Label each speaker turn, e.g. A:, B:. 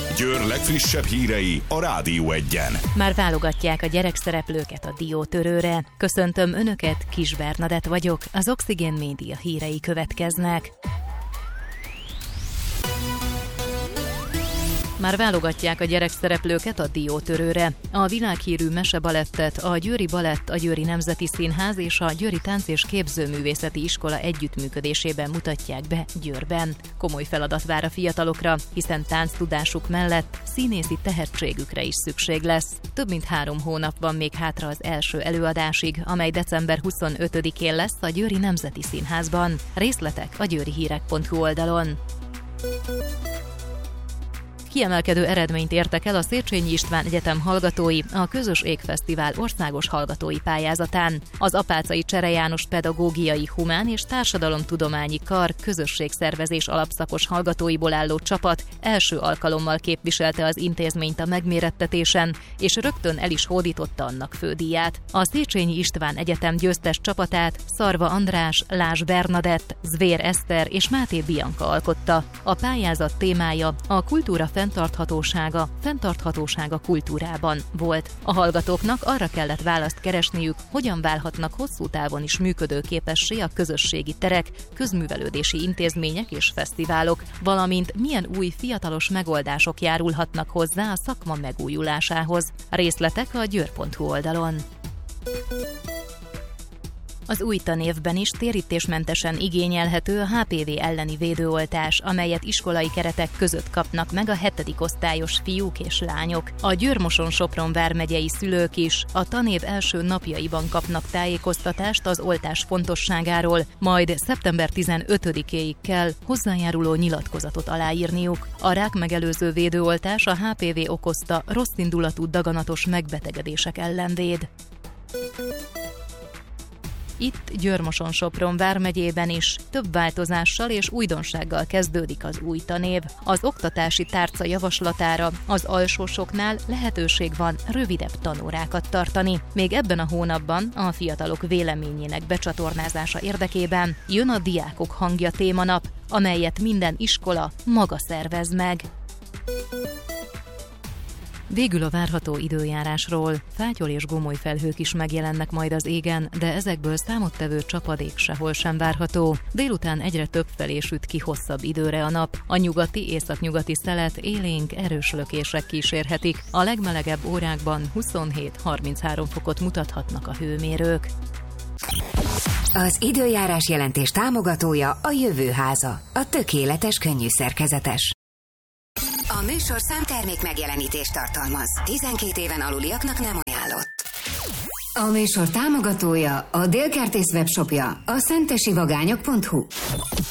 A: Győr legfrissebb hírei a Rádió Egyen.
B: Már válogatják a gyerekszereplőket a diótörőre. Köszöntöm Önöket, Kis Bernadett vagyok, az Oxigén Média hírei következnek. Már válogatják a gyerekszereplőket a diótörőre. A világhírű mesebalettet a Győri Balett, a Győri Nemzeti Színház és a Győri Tánc- és Képzőművészeti Iskola együttműködésében mutatják be Győrben. Komoly feladat vár a fiatalokra, hiszen tánctudásuk mellett színészi tehetségükre is szükség lesz. Több mint 3 hónap van még hátra az első előadásig, amely december 25-én lesz a Győri Nemzeti Színházban. Részletek a győrihírek.hu oldalon. Kiemelkedő eredményt értek el a Széchenyi István Egyetem hallgatói a Közös Égfesztivál országos hallgatói pályázatán. Az Apáczai Csere János Pedagógiai Humán és Társadalomtudományi Kar közösségszervezés alapszakos hallgatóiból álló csapat első alkalommal képviselte az intézményt a megmérettetésen, és rögtön el is hódította annak fődíját. A Széchenyi István Egyetem győztes csapatát Szarva András, Lás Bernadett, Zvér Eszter és Máté Bianca alkotta. A pályázat témája a kultúra fenntarthatósága kultúrában volt. A hallgatóknak arra kellett választ keresniük, hogyan válhatnak hosszú távon is működőképessé a közösségi terek, közművelődési intézmények és fesztiválok, valamint milyen új fiatalos megoldások járulhatnak hozzá a szakma megújulásához. Részletek a győr.hu oldalon. Az új tanévben is térítésmentesen igényelhető a HPV elleni védőoltás, amelyet iskolai keretek között kapnak meg a 7. osztályos fiúk és lányok. A Győr-Moson-Sopron vármegyei szülők is a tanév első napjaiban kapnak tájékoztatást az oltás fontosságáról, majd szeptember 15-éig kell hozzájáruló nyilatkozatot aláírniuk. A rákmegelőző védőoltás a HPV okozta rosszindulatú daganatos megbetegedések ellen véd. Itt Győr-Moson-Sopron vármegyében is több változással és újdonsággal kezdődik az új tanév. Az oktatási tárca javaslatára az alsósoknál lehetőség van rövidebb tanórákat tartani. Még ebben a hónapban a fiatalok véleményének becsatornázása érdekében jön a Diákok Hangja témanap, amelyet minden iskola maga szervez meg. Végül a várható időjárásról. Fátyol és gomoly felhők is megjelennek majd az égen, de ezekből számottevő csapadék sehol sem várható. Délután egyre több felé süt ki hosszabb időre a nap. A nyugati, északnyugati szelet élénk, erős lökések kísérhetik. A legmelegebb órákban 27-33 fokot mutathatnak a hőmérők.
C: Az időjárás jelentés támogatója a Jövőháza, a tökéletes könnyűszerkezetes. A műsor számtermék megjelenítést tartalmaz. 12 éven aluliaknak nem ajánlott. A műsor támogatója a Délkertész webshopja, a szentesivagányok.hu.